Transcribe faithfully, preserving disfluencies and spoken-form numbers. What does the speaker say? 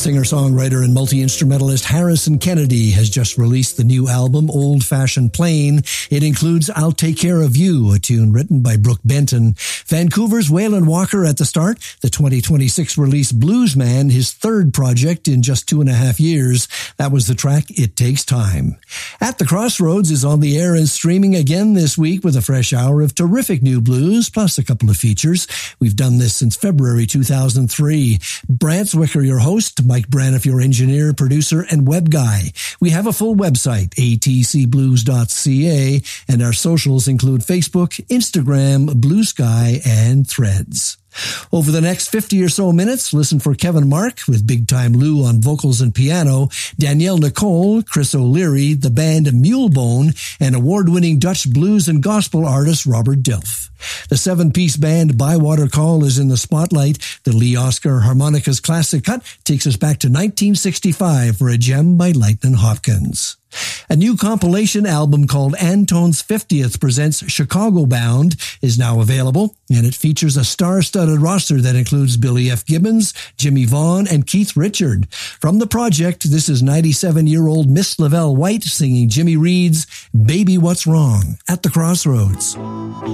Singer-songwriter and multi-instrumentalist Harrison Kennedy has just released the new album, Old Fashioned Plain. It includes I'll Take Care of You, a tune written by Brooke Benton. Vancouver's Waylon Walker at the start. The twenty twenty-six release Bluesman, his third project in just two and a half years. That was the track It Takes Time. At the Crossroads is on the air and streaming again this week with a fresh hour of terrific new blues, plus a couple of features. We've done this since February two thousand three. Brant Zwicker, your host, Mike Braniff, your engineer, producer, and web guy. We have a full website, a t c blues dot c a, and our socials include Facebook, Instagram, Blue Sky, and Threads. Over the next fifty or so minutes, listen for Kevin Mark with Big Time Lou on vocals and piano, Danielle Nicole, Chris O'Leary, the band Mulebone, and award-winning Dutch blues and gospel artist Robert Dilf. The seven-piece band Bywater Call is in the spotlight. The Lee Oscar Harmonicas Classic Cut takes us back to nineteen sixty-five for a gem by Lightnin' Hopkins. A new compilation album called Antone's fiftieth Presents Chicago Bound is now available, and it features a star-studded roster that includes Billy F. Gibbons, Jimmy Vaughn, and Keith Richard. From the project, this is ninety-seven-year-old Miss Lavelle White singing Jimmy Reed's Baby What's Wrong at the Crossroads.